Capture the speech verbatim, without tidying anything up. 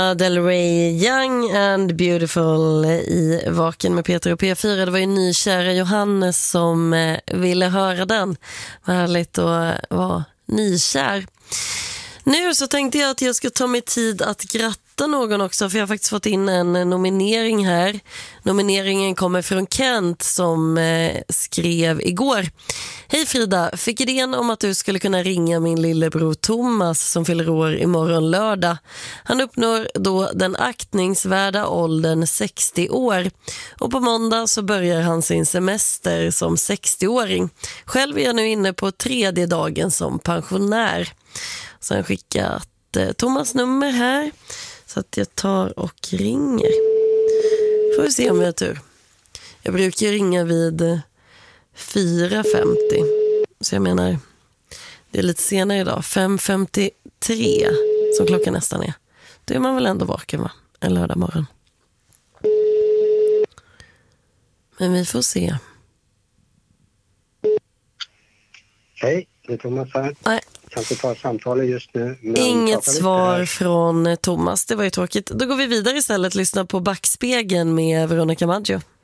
Del Rey, Young and Beautiful i Vaken med Peter och P fyra. Det var ju nykära Johannes som eh, ville höra den. Vad härligt att vara nykär. Nu så tänkte jag att jag ska ta mig tid att gratta någon också, för jag har faktiskt fått in en nominering här. Nomineringen kommer från Kent som eh, skrev igår: Hej Frida, fick idén om att du skulle kunna ringa min lillebror Thomas som fyller år imorgon lördag. Han uppnår då den aktningsvärda åldern sextio år och på måndag så börjar han sin semester som sextioåring. Själv är jag nu inne på tredje dagen som pensionär. Sen skickat eh, Thomas nummer här så att jag tar och ringer. Får vi se om jag har tur. Jag brukar ringa vid fyra femtio. Så jag menar, det är lite senare idag. fem femtiotre som klockan nästan är. Då är man väl ändå vaken, va? En lördag morgon. Men vi får se. Hej, det är Thomas här. Nej. Kan inte ta samtalet just nu. Inget svar från Thomas, det var ju tråkigt. Då går vi vidare istället, lyssna på Backspegeln med Veronica Maggio.